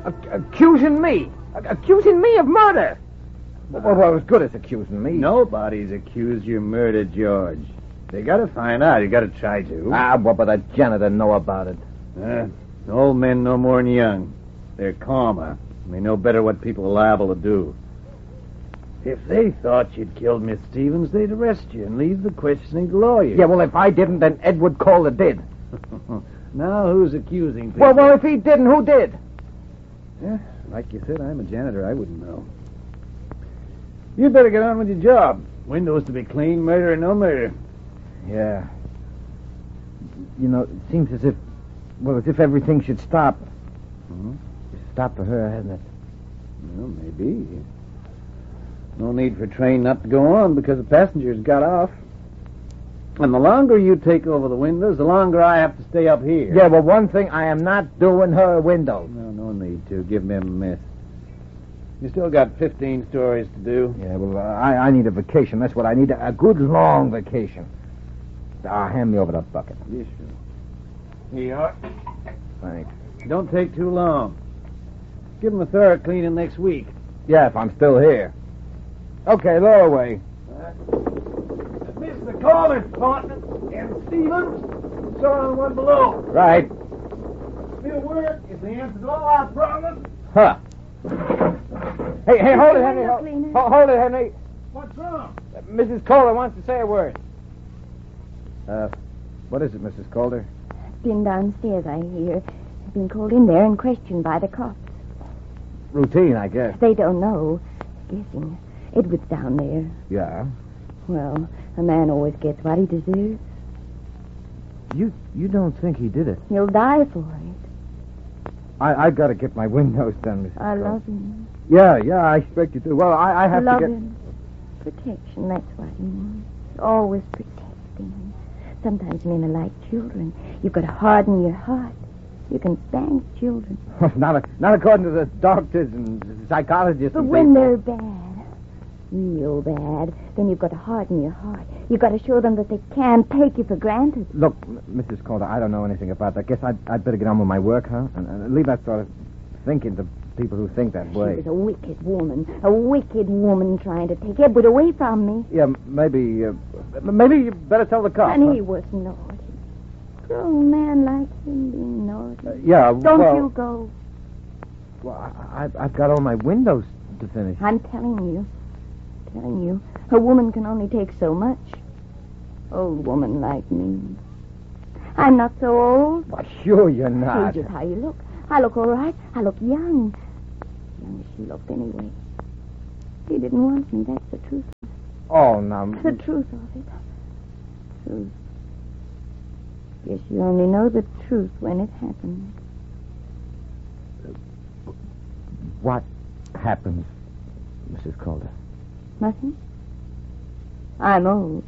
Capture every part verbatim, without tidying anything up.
Accusing me? Accusing me of murder? Well, well, as good as accusing me. Nobody's accused you murdered George. They gotta find out. You gotta try to. Ah, what would a janitor know about it? Uh, old men no more than young. They're calmer. They know better what people are liable to do. If they thought you'd killed Miss Stevens, they'd arrest you and leave the questioning to lawyers. Yeah, well, if I didn't, then Edward Calder did. Now who's accusing people? Well, well, if he didn't, who did? Yeah, like you said, I'm a janitor. I wouldn't know. You'd better get on with your job. Windows to be clean, murder or no murder. Yeah. You know, it seems as if, well, as if everything should stop. Mm-hmm. Stop for her, hasn't it? Well, maybe. No need for train not to go on because the passengers got off. And the longer you take over the windows, the longer I have to stay up here. Yeah, well, one thing, I am not doing her windows. No, no need to. Give them a miss. You still got fifteen stories to do. Yeah, well, uh, I, I need a vacation. That's what I need, a, a good long vacation. Ah, hand me over that bucket. Yes, sure. Here you are. Thanks. Don't take too long. Give them a thorough cleaning next week. Yeah, if I'm still here. Okay, lower away. Mister Calder's apartment and Stevens, so on one below. Right. Still work is the answer to all our problems. Huh. Hey, hey, hold it, Henry. Hold, hold, hold it, Henry. What's wrong? Uh, Missus Calder wants to say a word. Uh, what is it, Missus Calder? Been downstairs, I hear. I've been called in there and questioned by the cops. Routine, I guess. They don't know. Guessing. Edward's down there. Yeah. Well, a man always gets what he deserves. You you don't think he did it? He'll die for it. I I gotta get my windows done, Missus I Calder. love him. Yeah, yeah, I expect you to. Well, I, I have love to get... him. Protection, that's what he wants. Always protecting him. Sometimes men are like children. You've got to harden your heart. You can spank children. not, a, not according to the doctors and psychologists. But and when things. they're bad, real bad, then you've got to harden your heart. You've got to show them that they can't take you for granted. Look, M- Missus Calder, I don't know anything about that. Guess I'd, I'd better get on with my work, huh? And, and leave that sort of thinking to people who think that way. She was a wicked woman. A wicked woman trying to take Edward away from me. Yeah, maybe, uh, maybe you better tell the cops. And huh? he was naughty. Grown man like him being naughty. Uh, yeah, Don't well, you go. Well, I, I, I've got all my windows to finish. I'm telling you. Telling you. A woman can only take so much. Old woman like me. I'm not so old. Well, sure you're not. Hey, just how you look. I look all right. I look young. Young as she looked anyway. He didn't want me. That's the truth. Oh, now... The truth of it. Truth. Guess you only know the truth when it happens. What happens, Missus Calder? Nothing. I'm old.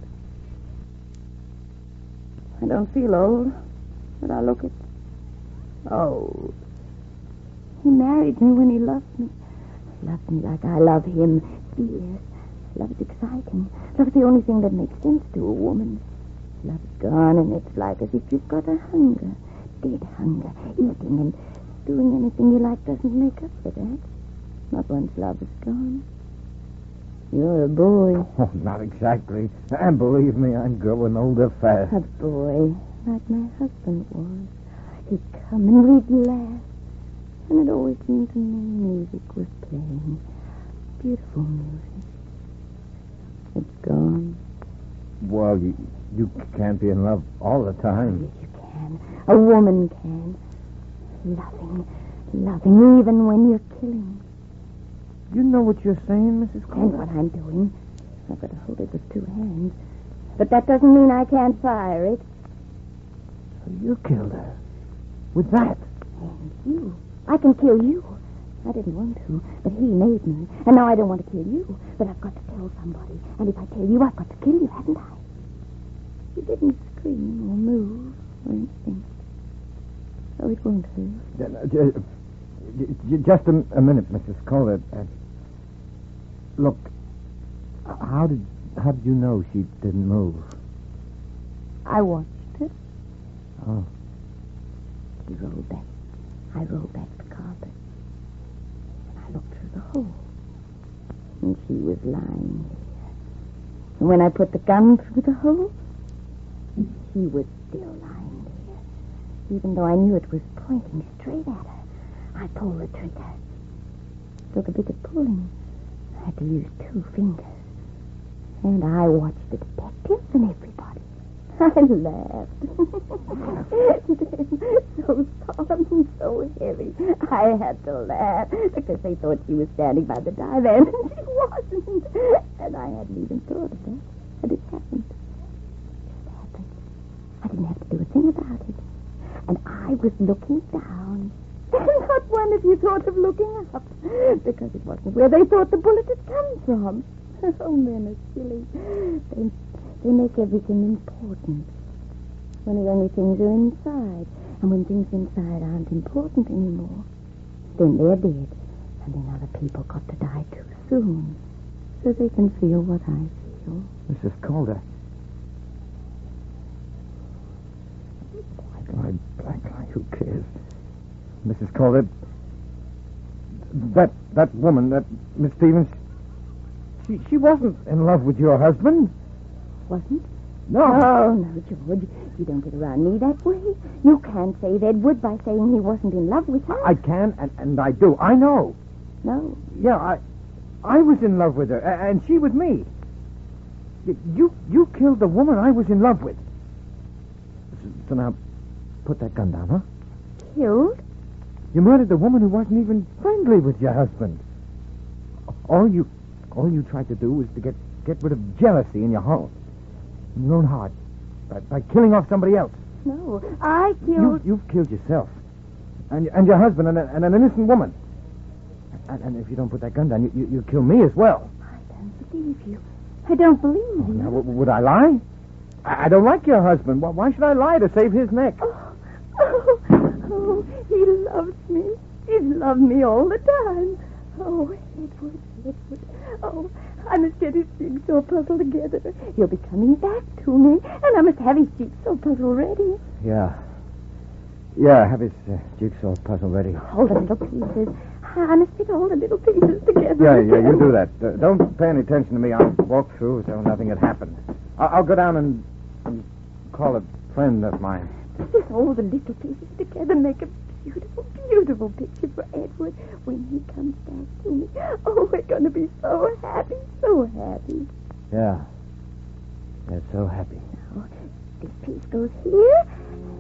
I don't feel old, but I look it. Old. He married me when he loved me. Loved me like I love him. Yes. Love's exciting. Love's the only thing that makes sense to a woman. Love's gone, and it's like as if you've got a hunger. Dead hunger. Eating and doing anything you like doesn't make up for that. Not once love is gone. You're a boy. Oh, not exactly. And believe me, I'm growing older fast. A boy, like my husband was. He'd come and we'd laugh. And it always seemed to me music was playing. Beautiful music. It's gone. Well, you you can't be in love all the time. Yes, you can. A woman can. Loving, loving, even when you're killing. You know what you're saying, Missus And Calder? what I'm doing. I've got to hold it with two hands. But that doesn't mean I can't fire it. So you killed her. With that? And you. I can kill you. I didn't want to, but he made me. And now I don't want to kill you, but I've got to tell somebody. And if I tell you, I've got to kill you, haven't I? You didn't scream or move or anything. So it won't hurt. Uh, j- j- j- Just a, a minute, Missus Calder. Uh, look, how did how did you know she didn't move? I watched her. Oh. She rolled back. I rolled back the carpet. hole. And she was lying there. And when I put the gun through the hole, she was still lying there. Even though I knew it was pointing straight at her, I pulled the trigger. It took a bit of pulling. I had to use two fingers. And I watched the detectives and everybody. I laughed. So solemn and so heavy. I had to laugh because they thought she was standing by the divan and she wasn't. And I hadn't even thought of that. But it happened. It happened. I didn't have to do a thing about it. And I was looking down. And not one of you thought of looking up. Because it wasn't where they thought the bullet had come from. Oh, men are silly. They, they make everything important. When the only things are inside. And when things inside aren't important anymore, then they're dead. And then other people got to die too soon. So they can feel what I feel. Missus Calder. Black lie, black lie, who cares? Missus Calder, that that woman, that Miss Stevens, she she wasn't in love with your husband. Wasn't? No. Oh, no, George. You don't get around me that way. You can't save Edward by saying he wasn't in love with her. I can, and, and I do. I know. No. Yeah, I I was in love with her, a- and she with me. Y- You you killed the woman I was in love with. So, so now, put that gun down, huh? Killed? You murdered the woman who wasn't even friendly with your husband. All you all you tried to do was to get, get rid of jealousy in your home, in your own heart, by, by killing off somebody else. No, I You, killed... you've killed yourself, and and your husband, and, a, and an innocent woman. And, and if you don't put that gun down, you, you, you'll kill me as well. I don't believe you. I don't believe Oh, you. now, w- would I lie? I, I don't like your husband. Why, why should I lie to save his neck? Oh, oh, oh, he loves me. He's loved me all the time. Oh, Edward, Edward. Oh, I must get his jigsaw puzzle together. He'll be coming back to me, and I must have his jigsaw puzzle ready. Yeah. Yeah, have his uh, jigsaw puzzle ready. All the little pieces. I must get all the little pieces together. Yeah, yeah, you do that. Uh, don't pay any attention to me. I'll walk through as though nothing had happened. I'll, I'll go down and, and call a friend of mine. Just all the little pieces together make a beautiful, beautiful picture for Edward when he comes back to me. Oh, we're going to be so happy, so happy. Yeah. They're so happy. Now, this piece goes here,